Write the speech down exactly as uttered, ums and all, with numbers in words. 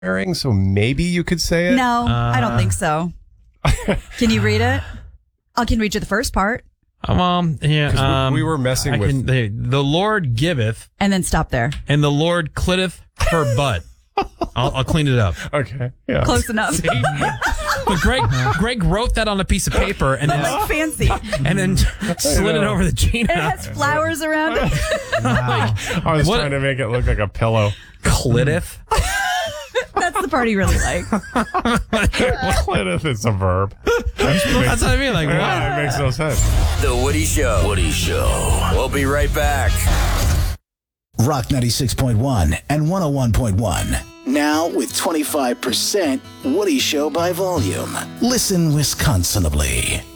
wearing, so maybe you could say it. No, Uh, I don't think so. Can you read it? I can read you the first part. Um, yeah, 'Cause we- um, we were messing I with- can- the, the Lord giveth, And then stop there. and the Lord clitteth her butt. I'll, I'll clean it up. Okay. Yeah. Close enough. But Greg, Greg wrote that on a piece of paper and then Like fancy. and then slid it over the Gina. It has flowers around it. I was What- trying to make it look like a pillow. Clitteth. That's the part he really liked. Clitteth is a verb. That's what I mean. Like, what? Yeah, it makes no sense. The Woody Show. Woody Show. We'll be right back. Rock ninety-six point one and one oh one point one. Now with twenty-five percent Woody Show by volume. Listen Wisconsinably.